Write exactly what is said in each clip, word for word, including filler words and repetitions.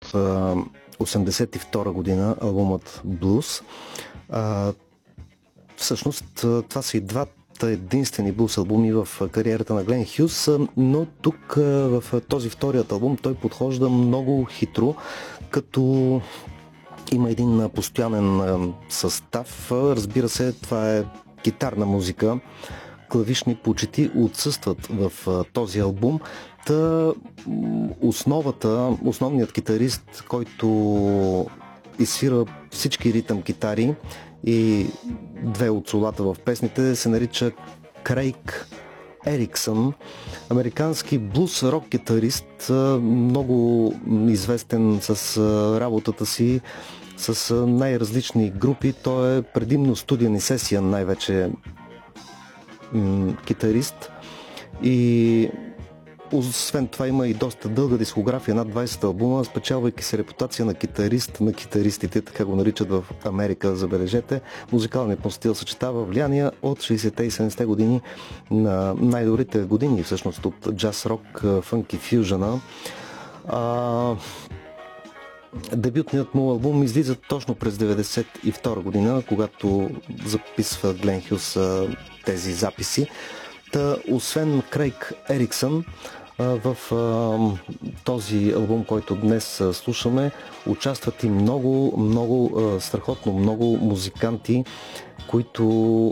а, осемдесет и втора година, албумът Blues. А, всъщност това са и двата единствени блюз албуми в кариерата на Глен Хюс, но тук в този вторият албум той подхожда много хитро, като има един постоянен състав. Разбира се, това е гитарна музика. Клавишни почти отсъстват в този албум. Та основата, основният китарист, който изсвира всички ритъм китари и две от солата в песните, се нарича Крейг Ериксън, американски блуз рок китарист, много известен с работата си с най-различни групи. Той е предимно студиен и сесиен най-вече м- китарист и освен това има и доста дълга дискография, над двайсет албума, спечелвайки се репутация на китарист на китаристите, така го наричат в Америка, забележете. Музикалният му стил съчетава влияния от шейсетте и седемдесетте години на най-добрите години, всъщност от джаз рок, фънк и фюжъна. А... Дебютният му албум излиза точно през деветдесет и втора година, когато записва Глен Хюс тези записи. Та, освен Крейг Ериксън, в този албум, който днес слушаме, участват и много, много, страхотно много музиканти, които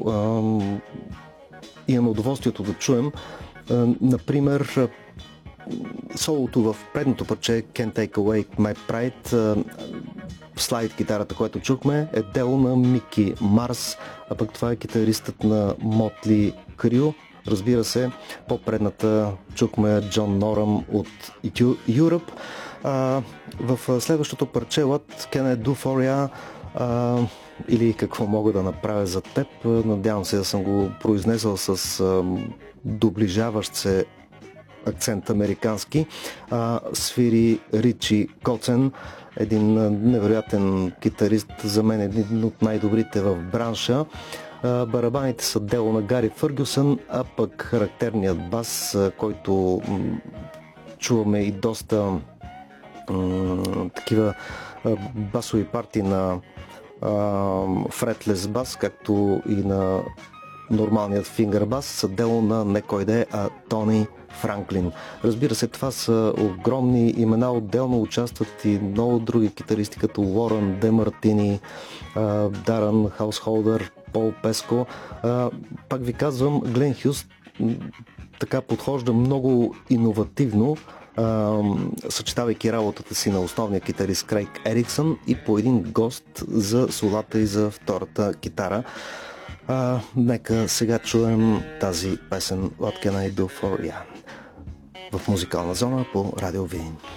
имаме удоволствието да чуем. Например, солото в предното парче Can't Take Away My Pride, слайд гитарата, която чухме, е дело на Мики Марс, а пък това е китаристът на Мотли Крю. Разбира се, по-предната чухме Джон Норам от Europe. А, в следващото парче What Can I Do For Ya, а, или Какво мога да направя за теб, надявам се да съм го произнесъл с а, доближаващ се акцент американски, а, свири Ричи Коцен, един невероятен китарист, за мен един от най-добрите в бранша. Барабаните са дело на Гари Фъргюсън, а пък характерният бас, който чуваме и доста м- такива басови партии на фретлес бас, както и на нормалният фингър бас, са дело на не кой да е, а Тони Франклин. Разбира се, това са огромни имена, отделно участват и много други китаристи, като Уорън Демартини, Дарън Хаусхолдър, Пол Песко. Пак ви казвам, Глен Хюс така подхожда много иновативно, съчетавайки работата си на основния китарист Крейг Ериксън и по един гост за солата и за втората китара. А, нека сега чуем тази песен What Can I Do For Ya в музикална зона по Радио Видин.